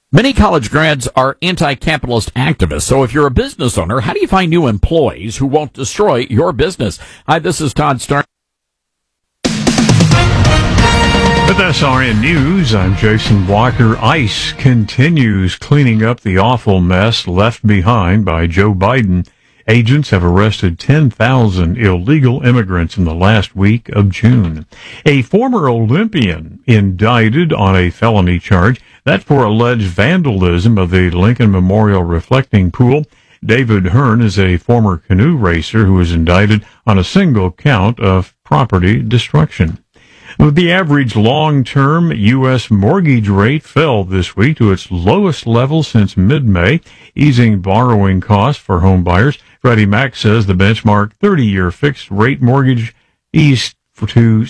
Many college grads are anti-capitalist activists. So if you're a business owner, how do you find new employees who won't destroy your business? Hi, this is Todd Stark. With SRN News, I'm Jason Walker. ICE continues cleaning up the awful mess left behind by Joe Biden. Agents have arrested 10,000 illegal immigrants in the last week of June. A former Olympian indicted on a felony charge, that for alleged vandalism of the Lincoln Memorial reflecting pool. David Hearn is a former canoe racer who was indicted on a single count of property destruction. The average long-term U.S. mortgage rate fell this week to its lowest level since mid-May, easing borrowing costs for home buyers. Freddie Mac says the benchmark 30-year fixed-rate mortgage eased to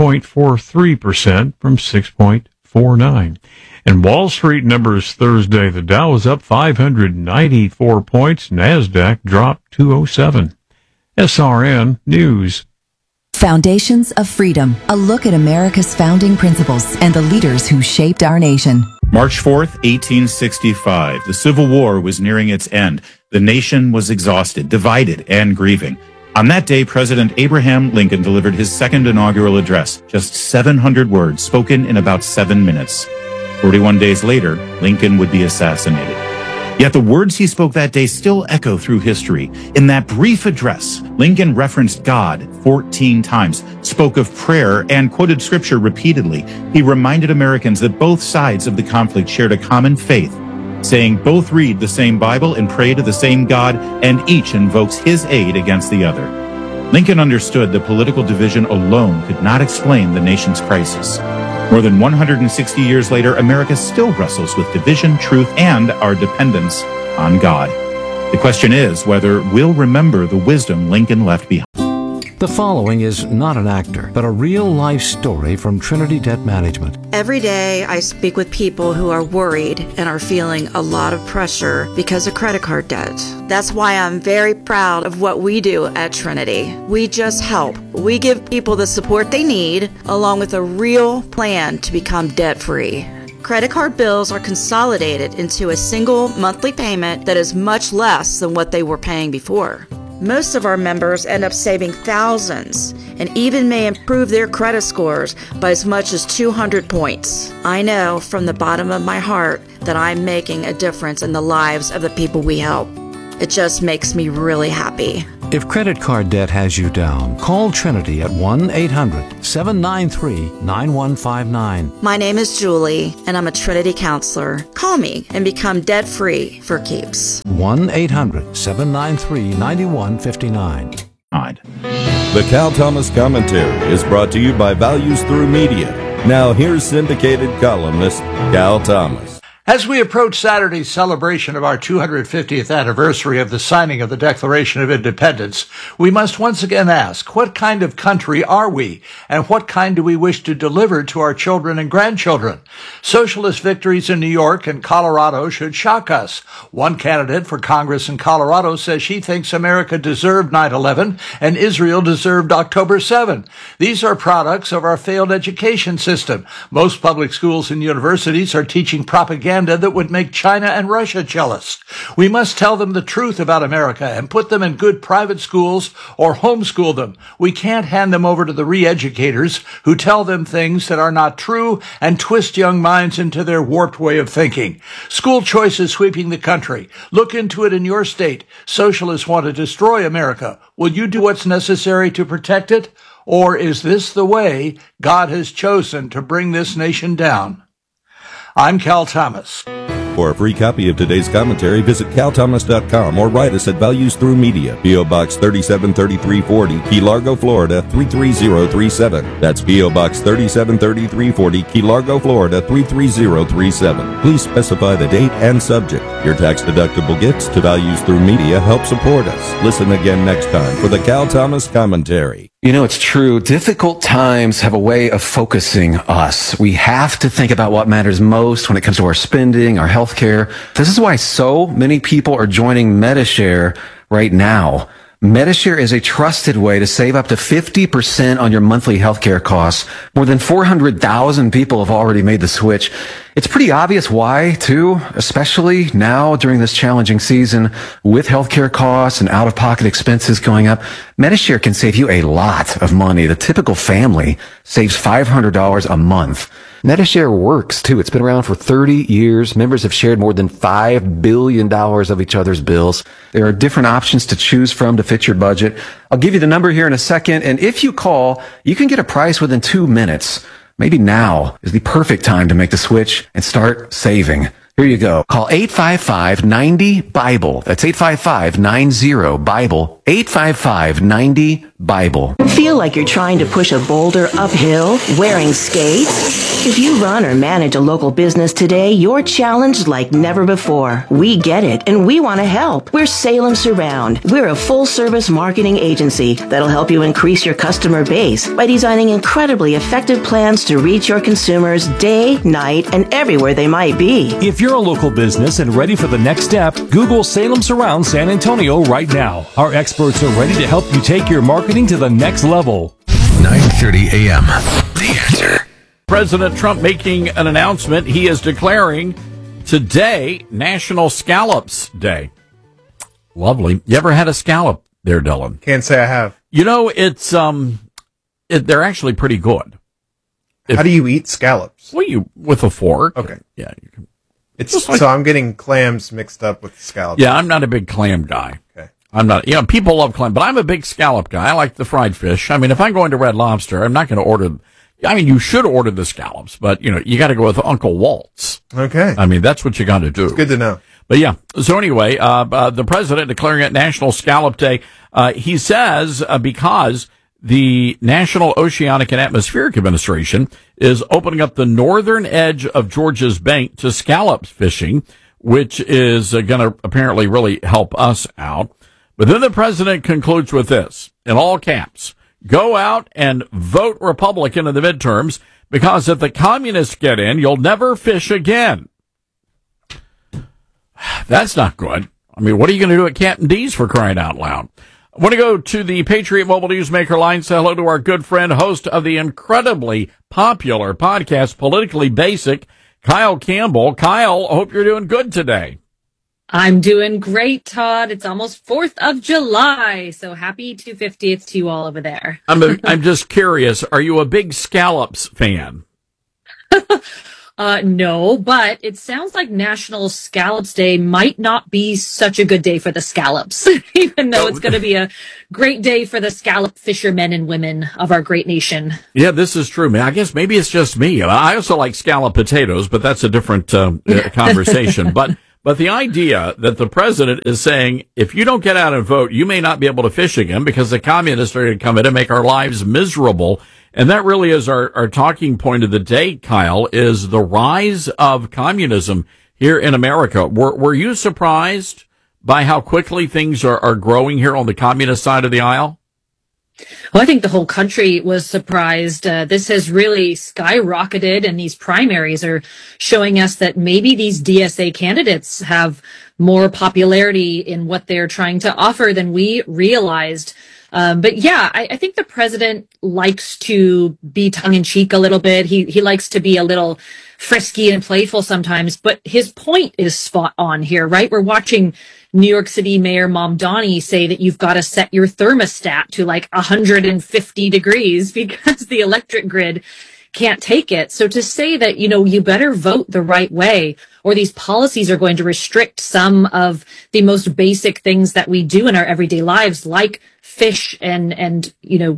6.43% from 6.49%. And Wall Street numbers Thursday, the Dow was up 594 points, NASDAQ dropped 207. SRN News. Foundations of Freedom, a look at America's founding principles and the leaders who shaped our nation. March 4th, 1865. The Civil War was nearing its end. The nation was exhausted, divided, and grieving. On that day, President Abraham Lincoln delivered his second inaugural address, just 700 words spoken in about 7 minutes. 41 days later, Lincoln would be assassinated. Yet the words he spoke that day still echo through history. In that brief address, Lincoln referenced God 14 times, spoke of prayer, and quoted scripture repeatedly. He reminded Americans that both sides of the conflict shared a common faith, saying both read the same Bible and pray to the same God, and each invokes his aid against the other. Lincoln understood that political division alone could not explain the nation's crisis. More than 160 years later, America still wrestles with division, truth, and our dependence on God. The question is whether we'll remember the wisdom Lincoln left behind. The following is not an actor, but a real-life story from Trinity Debt Management. Every day I speak with people who are worried and are feeling a lot of pressure because of credit card debt. That's why I'm very proud of what we do at Trinity. We just help. We give people the support they need, along with a real plan to become debt-free. Credit card bills are consolidated into a single monthly payment that is much less than what they were paying before. Most of our members end up saving thousands and even may improve their credit scores by as much as 200 points. I know from the bottom of my heart that I'm making a difference in the lives of the people we help. It just makes me really happy. If credit card debt has you down, call Trinity at 1-800-793-9159. My name is Julie, and I'm a Trinity counselor. Call me and become debt-free for keeps. 1-800-793-9159. The Cal Thomas Commentary is brought to you by Values Through Media. Now here's syndicated columnist Cal Thomas. As we approach Saturday's celebration of our 250th anniversary of the signing of the Declaration of Independence, we must once again ask, what kind of country are we, and what kind do we wish to deliver to our children and grandchildren? Socialist victories in New York and Colorado should shock us. One candidate for Congress in Colorado says she thinks America deserved 9/11 and Israel deserved October 7. These are products of our failed education system. Most public schools and universities are teaching propaganda that would make China and Russia jealous. We must tell them the truth about America and put them in good private schools or homeschool them. We can't hand them over to the re-educators who tell them things that are not true and twist young minds into their warped way of thinking. School choice is sweeping the country. Look into it in your state. Socialists want to destroy America. Will you do what's necessary to protect it? Or is this the way God has chosen to bring this nation down? I'm Cal Thomas. For a free copy of today's commentary, visit calthomas.com or write us at Values Through Media, P.O. Box 373340, Key Largo, Florida 33037. That's P.O. Box 373340, Key Largo, Florida 33037. Please specify the date and subject. Your tax-deductible gifts to Values Through Media help support us. Listen again next time for the Cal Thomas Commentary. You know, it's true. Difficult times have a way of focusing us. We have to think about what matters most when it comes to our spending, our health care. This is why so many people are joining Medi-Share right now. Medi-Share is a trusted way to save up to 50% on your monthly healthcare costs. More than 400,000 people have already made the switch. It's pretty obvious why, too, especially now during this challenging season with healthcare costs and out-of-pocket expenses going up. Medishare can save you a lot of money. The typical family saves $500 a month. Medishare works, too. It's been around for 30 years. Members have shared more than $5 billion of each other's bills. There are different options to choose from to fit your budget. I'll give you the number here in a second, and if you call, you can get a price within 2 minutes. Maybe now is the perfect time to make the switch and start saving. Here you go. Call 855-90-BIBLE. That's 855-90-BIBLE. 855-90-BIBLE. Feel like you're trying to push a boulder uphill wearing skates? If you run or manage a local business today, you're challenged like never before. We get it, and we want to help. We're Salem Surround. We're a full-service marketing agency that'll help you increase your customer base by designing incredibly effective plans to reach your consumers day, night, and everywhere they might be. If you're a local business and ready for the next step, Google Salem Surround San Antonio right now. Our experts are ready to help you take your marketing to the next level. 9:30 a.m. The Answer. President Trump making an announcement. He is declaring today National Scallops Day. Lovely. You ever had a scallop there, Dylan? Can't say I have. You know, it's they're actually pretty good. How do you eat scallops? Well, with a fork. Okay. Yeah, you can. So I'm getting clams mixed up with scallops. Yeah, I'm not a big clam guy. Okay. I'm not. People love clam, but I'm a big scallop guy. I like the fried fish. I mean, if I'm going to Red Lobster, I'm not going to order. I mean, you should order the scallops, but you got to go with Uncle Walt's. Okay. I mean, that's what you got to do. It's good to know. But yeah. So anyway, the president declaring it National Scallop Day. He says because the National Oceanic and Atmospheric Administration is opening up the northern edge of Georgia's bank to scallops fishing, which is going to apparently really help us out. But then the president concludes with this, in all caps, go out and vote Republican in the midterms, because if the communists get in, you'll never fish again. That's not good. I mean, what are you going to do at Captain D's, for crying out loud? I want to go to the Patriot Mobile Newsmaker line. Say hello to our good friend, host of the incredibly popular podcast, Politically Basic, Kyle Campbell. Kyle, I hope you're doing good today. I'm doing great, Todd. It's almost 4th of July, so happy 250th to you all over there. I'm just curious, are you a big scallops fan? No, but it sounds like National Scallops Day might not be such a good day for the scallops, even though it's going to be a great day for the scallop fishermen and women of our great nation. Yeah, this is true, man. I guess maybe it's just me. I also like scallop potatoes, but that's a different conversation. But the idea that the president is saying, if you don't get out and vote, you may not be able to fish again because the communists are going to come in and make our lives miserable. And that really is our talking point of the day, Kyle, is the rise of communism here in America. Were you surprised by how quickly things are growing here on the communist side of the aisle? Well, I think the whole country was surprised. This has really skyrocketed, and these primaries are showing us that maybe these DSA candidates have more popularity in what they're trying to offer than we realized. But yeah, I think the president likes to be tongue-in-cheek a little bit. He likes to be a little frisky and playful sometimes, but his point is spot on here, right? We're watching New York City Mayor Mamdani say that you've got to set your thermostat to like 150 degrees because the electric grid can't take it. So to say that, you better vote the right way, or these policies are going to restrict some of the most basic things that we do in our everyday lives, like fish and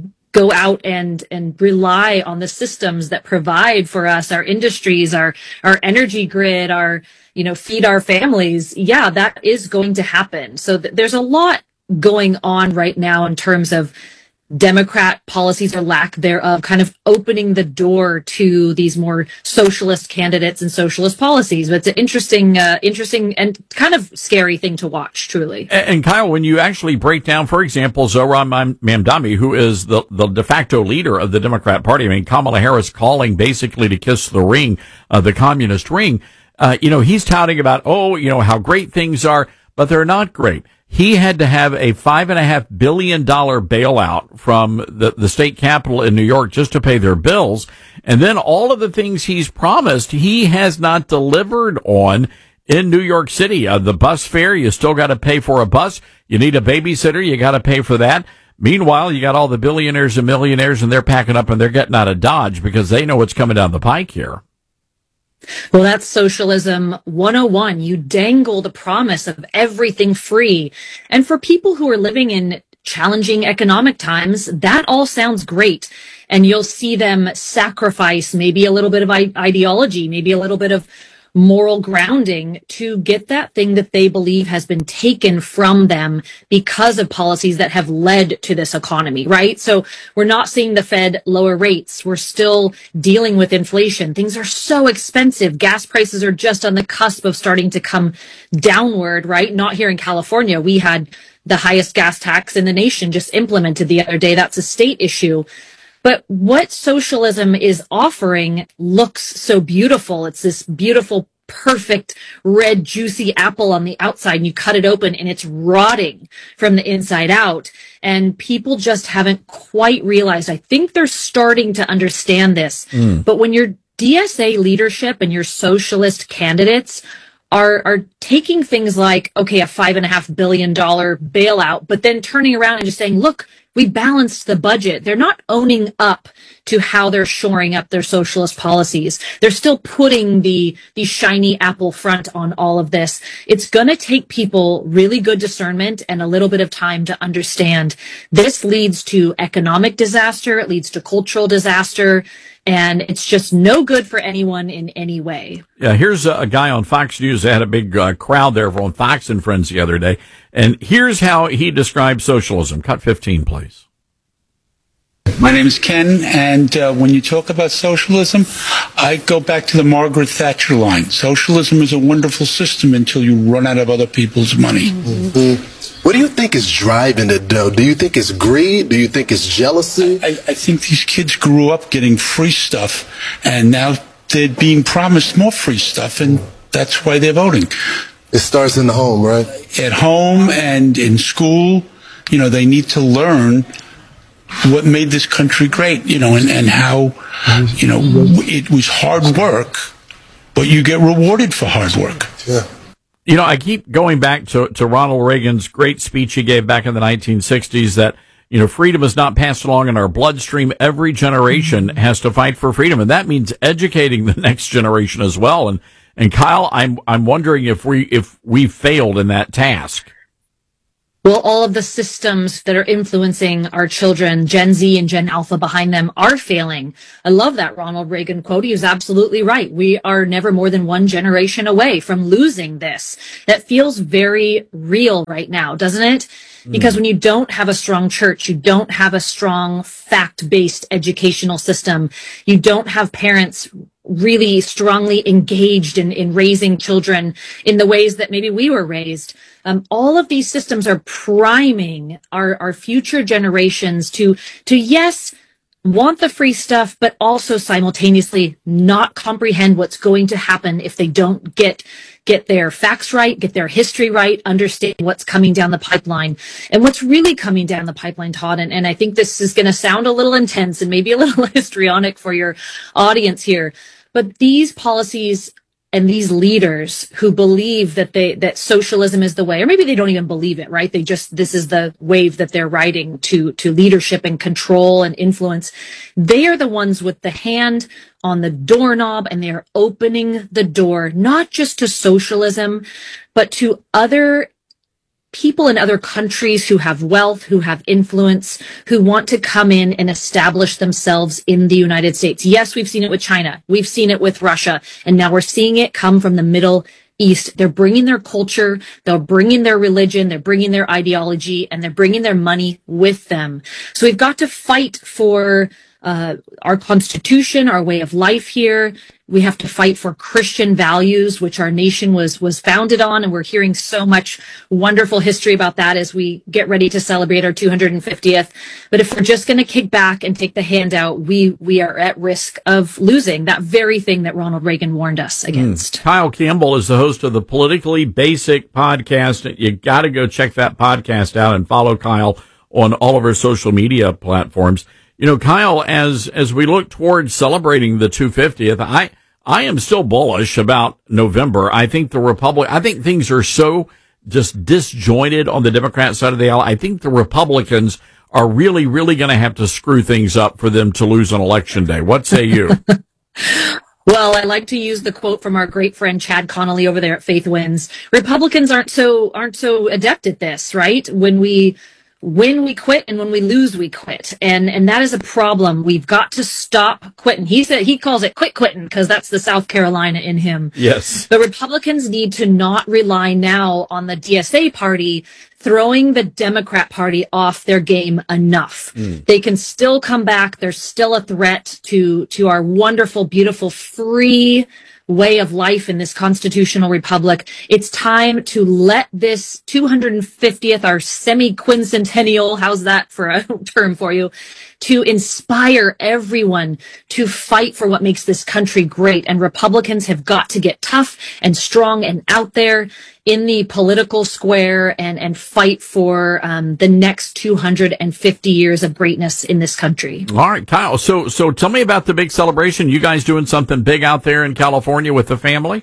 go out and rely on the systems that provide for us, our industries, our energy grid, our, feed our families. Yeah, that is going to happen. So there's a lot going on right now in terms of Democrat policies or lack thereof, kind of opening the door to these more socialist candidates and socialist policies. But it's an interesting and kind of scary thing to watch, truly. And Kyle, when you actually break down, for example, Zohran Mamdani, who is the de facto leader of the Democrat Party, I mean, Kamala Harris calling basically to kiss the ring, the communist ring, he's touting about, how great things are. but they're not great. He had to have a $5.5 billion bailout from the state capitol in New York just to pay their bills. And then all of the things he's promised, he has not delivered on in New York City. The bus fare, you still got to pay for a bus. You need a babysitter, you got to pay for that. Meanwhile, you got all the billionaires and millionaires, and they're packing up and they're getting out of Dodge because they know what's coming down the pike here. Well, that's socialism 101. You dangle the promise of everything free. And for people who are living in challenging economic times, that all sounds great. And you'll see them sacrifice maybe a little bit of ideology, maybe a little bit of moral grounding to get that thing that they believe has been taken from them because of policies that have led to this economy, right? So we're not seeing the Fed lower rates. We're still dealing with inflation. Things are so expensive. Gas prices are just on the cusp of starting to come downward, right? Not here in California. We had the highest gas tax in the nation just implemented the other day. That's a state issue. But what socialism is offering looks so beautiful. It's this beautiful, perfect, red, juicy apple on the outside, and you cut it open and it's rotting from the inside out. And people just haven't quite realized. I think they're starting to understand this. But when your DSA leadership and your socialist candidates are taking things like, okay, a $5.5 billion bailout, but then turning around and just saying, look, we balanced the budget. They're not owning up to how they're shoring up their socialist policies. They're still putting the shiny apple front on all of this. It's going to take people really good discernment and a little bit of time to understand this leads to economic disaster. It leads to cultural disaster. And it's just no good for anyone in any way. Yeah, here's a guy on Fox News. They had a big crowd there from Fox and Friends the other day. And here's how he describes socialism. Cut 15, please. My name is Ken, and when you talk about socialism, I go back to the Margaret Thatcher line. Socialism is a wonderful system until you run out of other people's money. What do you think is driving it, though? Do you think it's greed? Do you think it's jealousy? I think these kids grew up getting free stuff, and now they're being promised more free stuff, and that's why they're voting. It starts in the home, right? At home and in school, they need to learn what made this country great, and how, it was hard work, but you get rewarded for hard work. Yeah. I keep going back to Ronald Reagan's great speech he gave back in the 1960s that, freedom is not passed along in our bloodstream. Every generation has to fight for freedom. And that means educating the next generation as well. And Kyle, I'm wondering if we failed in that task. Well, all of the systems that are influencing our children, Gen Z and Gen Alpha behind them, are failing. I love that Ronald Reagan quote. He was absolutely right. We are never more than one generation away from losing this. That feels very real right now, doesn't it? Because when you don't have a strong church, you don't have a strong fact-based educational system, you don't have parents really strongly engaged in raising children in the ways that maybe we were raised. All of these systems are priming our future generations to yes, want the free stuff, but also simultaneously not comprehend what's going to happen if they don't get their facts right, get their history right, understand what's coming down the pipeline. And what's really coming down the pipeline, Todd, and I think this is going to sound a little intense and maybe a little histrionic for your audience here, but these policies and these leaders who believe that socialism is the way, or maybe they don't even believe it, right? This is the wave that they're riding to leadership and control and influence. They are the ones with the hand on the doorknob, and they are opening the door, not just to socialism, but to other people in other countries who have wealth, who have influence, who want to come in and establish themselves in the United States. Yes, we've seen it with China. We've seen it with Russia. And now we're seeing it come from the Middle East. They're bringing their culture, they're bringing their religion, they're bringing their ideology, and they're bringing their money with them. So we've got to fight for our Constitution, our way of life here. We have to fight for Christian values, which our nation was founded on. And we're hearing so much wonderful history about that as we get ready to celebrate our 250th. But if we're just going to kick back and take the handout, we are at risk of losing that very thing that Ronald Reagan warned us against. Kyle Campbell is the host of the Politically Basic podcast. You got to go check that podcast out and follow Kyle on all of our social media platforms. You know, Kyle, as we look towards celebrating the 250th, I am still bullish about November. I think I think things are so just disjointed on the Democrat side of the aisle. I think the Republicans are really, really going to have to screw things up for them to lose on Election Day. What say you? Well, I like to use the quote from our great friend Chad Connolly over there at Faith Wins. Republicans aren't so adept at this, right? When we quit and when we lose, we quit. And that is a problem. We've got to stop quitting. He calls it quitting because that's the South Carolina in him. Yes. The Republicans need to not rely now on the DSA party throwing the Democrat Party off their game enough. They can still come back. There's still a threat to our wonderful, beautiful, free way of life in this constitutional republic. It's time to let this 250th, our semi-quincentennial, how's that for a term for you, to inspire everyone to fight for what makes this country great. And Republicans have got to get tough and strong and out there in the political square and fight for the next 250 years of greatness in this country. All right, Kyle. So tell me about the big celebration. You guys doing something big out there in California with the family?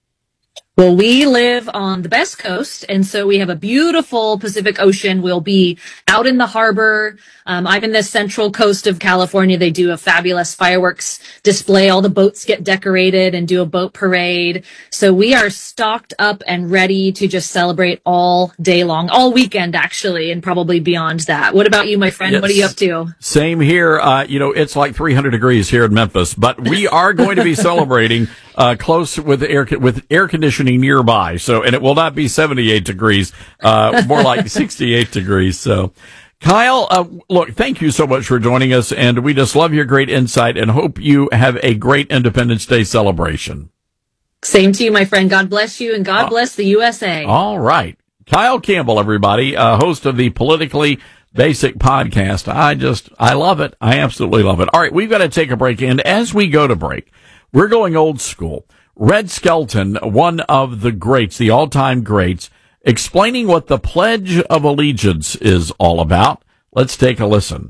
Well, we live on the Best Coast, and so we have a beautiful Pacific Ocean. We'll be out in the harbor. I'm in the central coast of California. They do a fabulous fireworks display. All the boats get decorated and do a boat parade. So we are stocked up and ready to just celebrate all day long, all weekend, actually, and probably beyond that. What about you, my friend? Yes. What are you up to? Same here. It's like 300 degrees here in Memphis, but we are going to be celebrating close with air conditioning nearby. And it will not be 78 degrees, more like 68 degrees. So, Kyle, look, thank you so much for joining us, and we just love your great insight and hope you have a great Independence Day celebration. Same to you, my friend. God bless you, and God bless the USA. All right. Kyle Campbell, everybody, host of the Politically Basic podcast. I love it. I absolutely love it. All right, we've got to take a break, and as we go to break, we're going old school. Red Skelton, one of the greats, the all-time greats, explaining what the Pledge of Allegiance is all about. Let's take a listen.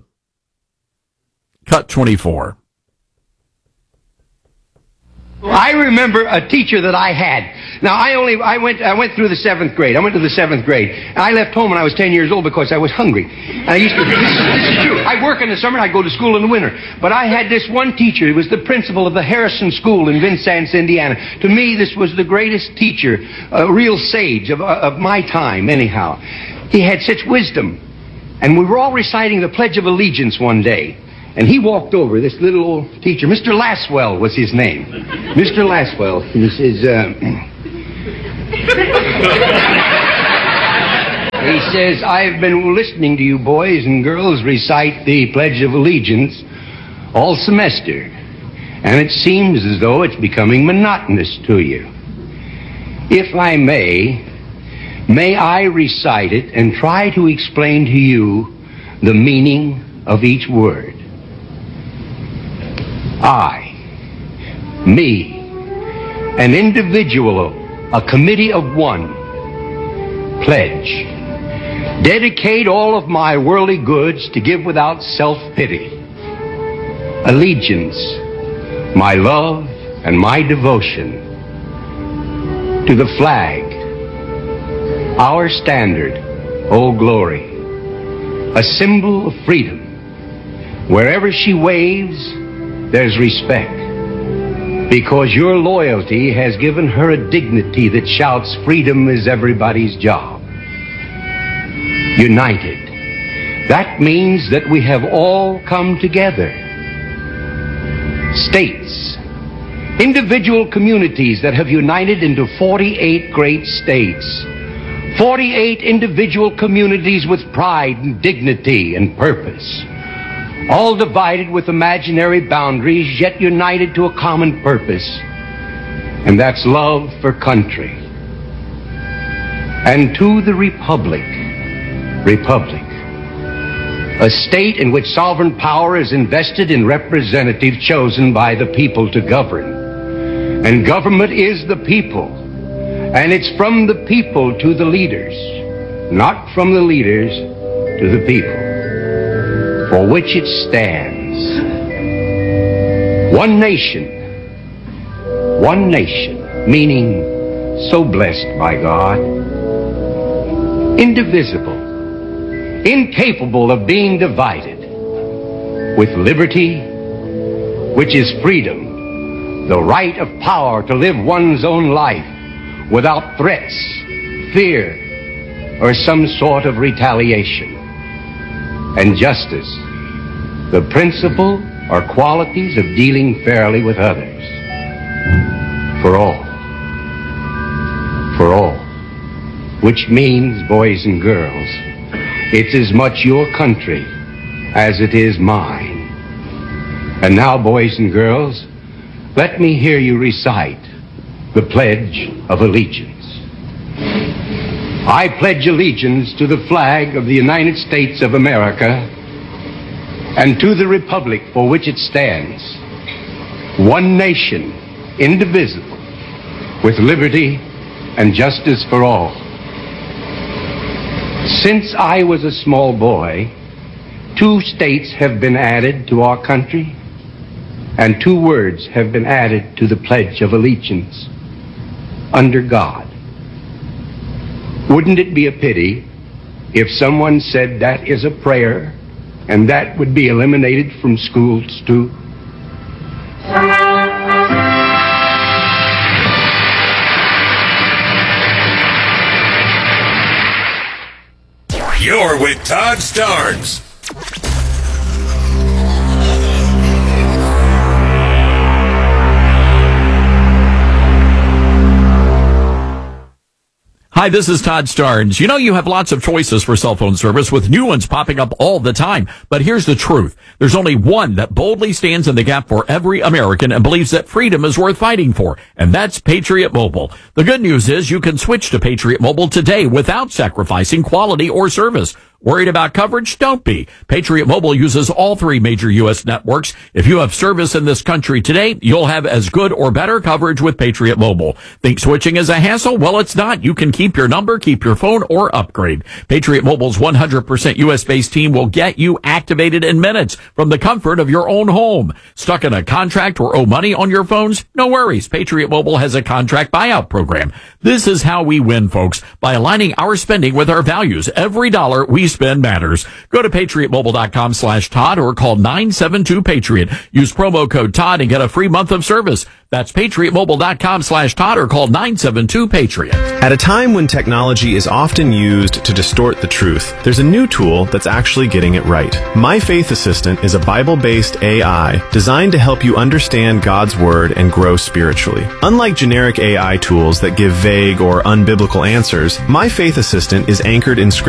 Cut 24. I remember a teacher that I had. Now, I went through the 7th grade. I went to the 7th grade. I left home when I was 10 years old because I was hungry. And I used to, this is true. I work in the summer, I go to school in the winter. But I had this one teacher. He was the principal of the Harrison School in Vincennes, Indiana. To me, this was the greatest teacher, a real sage of my time, anyhow. He had such wisdom. And we were all reciting the Pledge of Allegiance one day. And he walked over, this little old teacher. Mr. Laswell was his name. Mr. Laswell. He says, he says, I've been listening to you boys and girls recite the Pledge of Allegiance all semester. And it seems as though it's becoming monotonous to you. If I may I recite it and try to explain to you the meaning of each word. I, me, an individual, a committee of one, pledge, dedicate all of my worldly goods to give without self-pity, allegiance, my love and my devotion to the flag, our standard, Old Glory, a symbol of freedom. Wherever she waves, there's respect, because your loyalty has given her a dignity that shouts freedom is everybody's job. United. That means that we have all come together. States. Individual communities that have united into 48 great states. 48 individual communities with pride and dignity and purpose. all divided with imaginary boundaries, yet united to a common purpose, and that's love for country. And to the republic, a state in which sovereign power is invested in representatives chosen by the people to govern. And government is the people, and it's from the people to the leaders, not from the leaders to the people, for which it stands. One nation, meaning so blessed by God, indivisible, incapable of being divided, with liberty, which is freedom, the right of power to live one's own life without threats, fear, or some sort of retaliation. And justice, the principle or qualities of dealing fairly with others. For all, which means, boys and girls, it's as much your country as it is mine. And now, boys and girls, let me hear you recite the Pledge of Allegiance. I pledge allegiance to the flag of the United States of America and to the republic for which it stands, one nation, indivisible, with liberty and justice for all. Since I was a small boy, 2 states have been added to our country, and 2 words have been added to the Pledge of Allegiance: under God. Wouldn't it be a pity if someone said that is a prayer and that would be eliminated from schools too? You're with Todd Starnes. Hi, this is Todd Starnes. You know, you have lots of choices for cell phone service with new ones popping up all the time. But here's the truth. There's only one that boldly stands in the gap for every American and believes that freedom is worth fighting for. And that's Patriot Mobile. The good news is you can switch to Patriot Mobile today without sacrificing quality or service. Worried about coverage? Don't be. Patriot Mobile uses all 3 major U.S. networks. If you have service in this country today, you'll have as good or better coverage with Patriot Mobile. Think switching is a hassle? Well, it's not. You can keep your number, keep your phone, or upgrade. Patriot Mobile's 100% U.S.-based team will get you activated in minutes from the comfort of your own home. Stuck in a contract or owe money on your phones? No worries. Patriot Mobile has a contract buyout program. This is how we win, folks, by aligning our spending with our values. Every dollar we spend matters. Go to patriotmobile.com/Todd or call 972-PATRIOT. Use promo code Todd and get a free month of service. That's patriotmobile.com/Todd or call 972-PATRIOT. At a time when technology is often used to distort the truth, there's a new tool that's actually getting it right. My Faith Assistant is a Bible-based AI designed to help you understand God's Word and grow spiritually. Unlike generic AI tools that give vague or unbiblical answers, My Faith Assistant is anchored in Scripture